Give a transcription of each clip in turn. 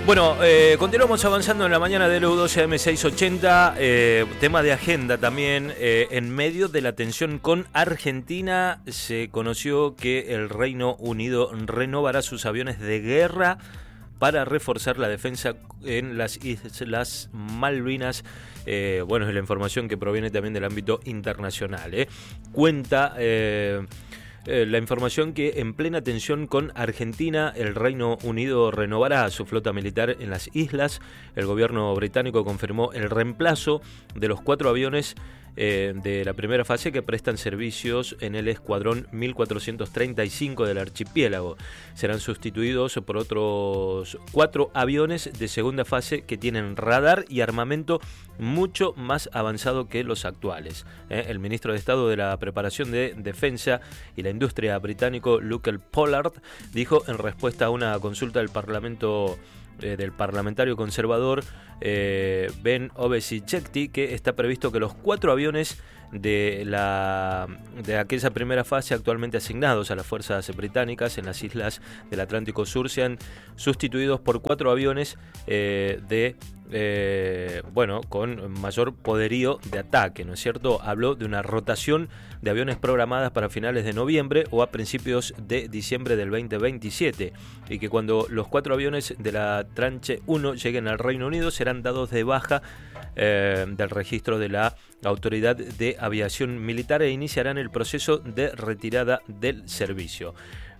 Bueno, continuamos avanzando en la mañana del U12 AM680, tema de agenda también. En medio de la tensión con Argentina, se conoció que el Reino Unido renovará sus aviones de guerra para reforzar la defensa en las Islas Malvinas. Bueno, es la información que proviene también del ámbito internacional. Cuenta la información que en plena tensión con Argentina, el Reino Unido renovará su flota militar en las islas. El gobierno británico confirmó el reemplazo de los 4 aviones de la primera fase que prestan servicios en el escuadrón 1435 del archipiélago. Serán sustituidos por otros 4 aviones de segunda fase que tienen radar y armamento mucho más avanzado que los actuales. El ministro de Estado de la Preparación de Defensa y la Industria británico, Luke Pollard, dijo en respuesta a una consulta del Parlamento del parlamentario conservador Ben Obesidjekti, que está previsto que los 4 aviones de aquella primera fase actualmente asignados a las fuerzas británicas en las islas del Atlántico Sur sean sustituidos por 4 aviones con mayor poderío de ataque, ¿no es cierto? Habló de una rotación de aviones programadas para finales de noviembre o a principios de diciembre del 2027, y que cuando los 4 aviones de la Tranche 1 lleguen al Reino Unido serán dados de baja del registro de la Autoridad de Aviación Militar e iniciarán el proceso de retirada del servicio.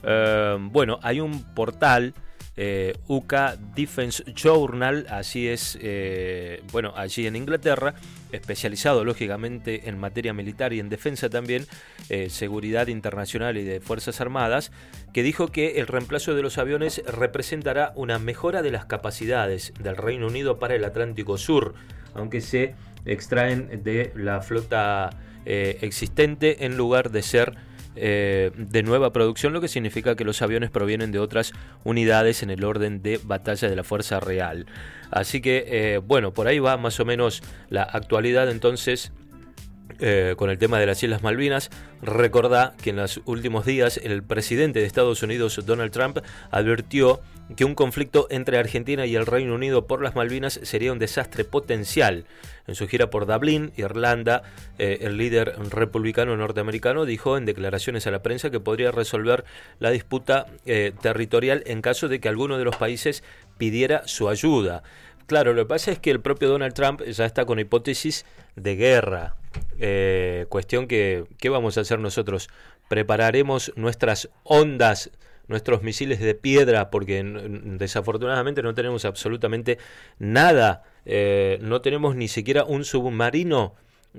Hay un portal, UK Defense Journal, así es, allí en Inglaterra, especializado lógicamente en materia militar y en defensa también, seguridad internacional y de Fuerzas Armadas, que dijo que el reemplazo de los aviones representará una mejora de las capacidades del Reino Unido para el Atlántico Sur, aunque se extraen de la flota existente en lugar de ser de nueva producción, lo que significa que los aviones provienen de otras unidades en el orden de batalla de la Fuerza Real. Así que, por ahí va más o menos la actualidad entonces con el tema de las Islas Malvinas. Recordá que en los últimos días el presidente de Estados Unidos, Donald Trump, advirtió que un conflicto entre Argentina y el Reino Unido por las Malvinas sería un desastre potencial. En su gira por Dublín, Irlanda, el líder republicano norteamericano dijo en declaraciones a la prensa que podría resolver la disputa territorial en caso de que alguno de los países pidiera su ayuda. Claro, lo que pasa es que el propio Donald Trump ya está con hipótesis de guerra. Cuestión que, ¿qué vamos a hacer nosotros? ¿Prepararemos nuestras ondas, nuestros misiles de piedra? Porque desafortunadamente no tenemos absolutamente nada. No tenemos ni siquiera un submarino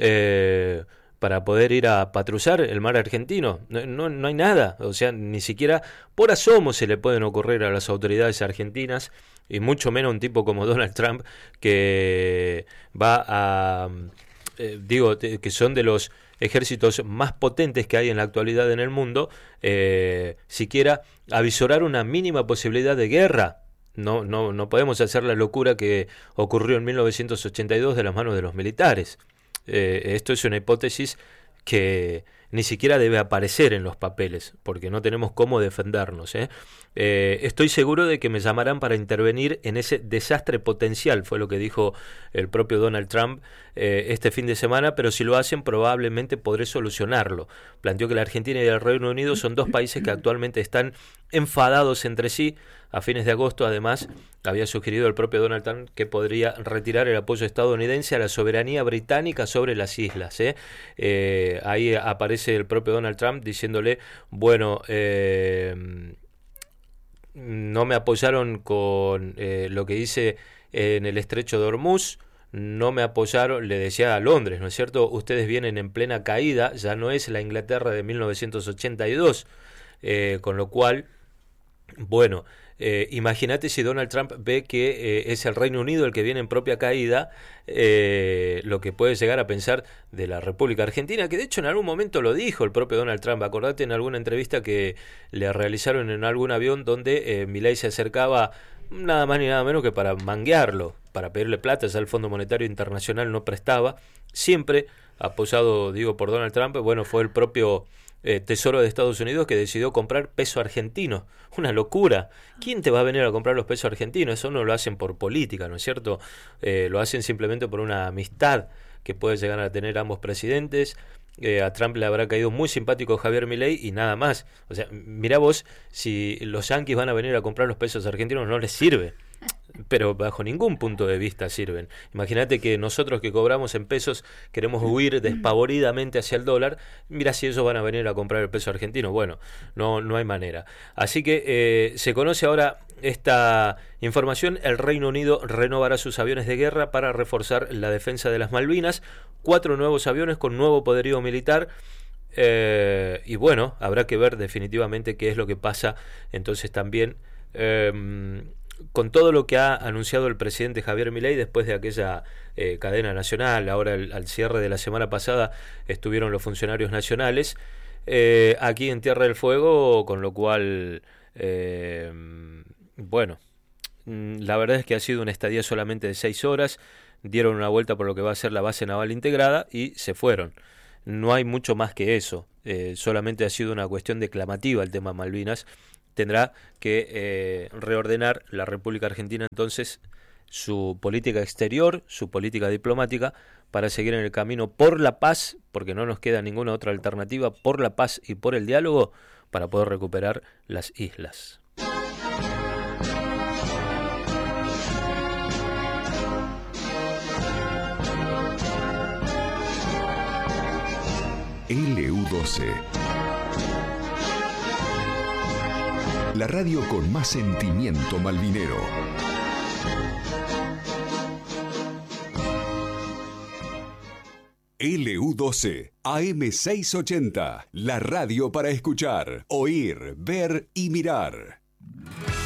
para poder ir a patrullar el mar argentino. No hay nada. O sea, ni siquiera por asomo se le pueden ocurrir a las autoridades argentinas, y mucho menos un tipo como Donald Trump, que va a... que son de los ejércitos más potentes que hay en la actualidad en el mundo, siquiera avisorar una mínima posibilidad de guerra. No podemos hacer la locura que ocurrió en 1982 de las manos de los militares. Esto es una hipótesis que ni siquiera debe aparecer en los papeles, porque no tenemos cómo defendernos. Estoy seguro de que me llamarán para intervenir en ese desastre potencial, fue lo que dijo el propio Donald Trump este fin de semana, pero si lo hacen probablemente podré solucionarlo. Planteó que la Argentina y el Reino Unido son 2 países que actualmente están enfadados entre sí. A fines de agosto, además, había sugerido el propio Donald Trump que podría retirar el apoyo estadounidense a la soberanía británica sobre las islas. Ahí aparece el propio Donald Trump diciéndole, no me apoyaron con lo que hice en el estrecho de Hormuz, no me apoyaron, le decía a Londres, ¿no es cierto? Ustedes vienen en plena caída, ya no es la Inglaterra de 1982, con lo cual, imagínate si Donald Trump ve que es el Reino Unido el que viene en propia caída, lo que puede llegar a pensar de la República Argentina, que de hecho en algún momento lo dijo el propio Donald Trump. Acordate en alguna entrevista que le realizaron en algún avión donde Milei se acercaba nada más ni nada menos que para manguearlo, para pedirle plata. Ya el Fondo Monetario Internacional no prestaba, siempre apoyado, por Donald Trump. Fue el propio Tesoro de Estados Unidos que decidió comprar peso argentino. Una locura. ¿Quién te va a venir a comprar los pesos argentinos? Eso no lo hacen por política, ¿no es cierto? Lo hacen simplemente por una amistad que puede llegar a tener ambos presidentes. A Trump le habrá caído muy simpático Javier Milei y nada más. O sea, mirá vos, si los yanquis van a venir a comprar los pesos argentinos no les sirve. Pero bajo ningún punto de vista sirven. Imagínate que nosotros que cobramos en pesos queremos huir despavoridamente hacia el dólar. Mira si ellos van a venir a comprar el peso argentino. Bueno, no hay manera. Así que se conoce ahora esta información. El Reino Unido renovará sus aviones de guerra para reforzar la defensa de las Malvinas. 4 nuevos aviones con nuevo poderío militar. Y bueno, habrá que ver definitivamente qué es lo que pasa entonces también con todo lo que ha anunciado el presidente Javier Milei después de aquella cadena nacional. Ahora al cierre de la semana pasada estuvieron los funcionarios nacionales aquí en Tierra del Fuego, con lo cual bueno, la verdad es que ha sido una estadía solamente de 6 horas. Dieron una vuelta por lo que va a ser la base naval integrada y se fueron. No hay mucho más que eso. Solamente ha sido una cuestión declamativa el tema Malvinas. Tendrá que reordenar la República Argentina entonces su política exterior, su política diplomática, para seguir en el camino por la paz, porque no nos queda ninguna otra alternativa, por la paz y por el diálogo, para poder recuperar las islas. LU12. La radio con más sentimiento malvinero. LU12, AM680. La radio para escuchar, oír, ver y mirar.